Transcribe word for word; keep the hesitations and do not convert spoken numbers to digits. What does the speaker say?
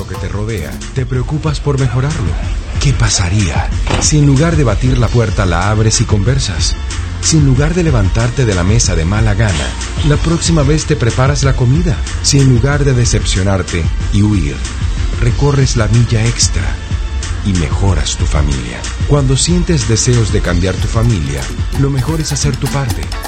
lo que te rodea, te preocupas por mejorarlo. ¿Qué pasaría si en lugar de batir la puerta la abres y conversas? Si en lugar de levantarte de la mesa de mala gana, la próxima vez te preparas la comida. Si en lugar de decepcionarte y huir, recorres la milla extra y mejoras tu familia. Cuando sientes deseos de cambiar tu familia, lo mejor es hacer tu parte.